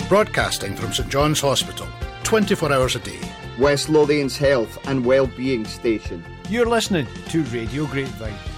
Broadcasting from St John's Hospital, 24 hours a day. West Lothian's health and wellbeing station. You're listening to Radio Grapevine.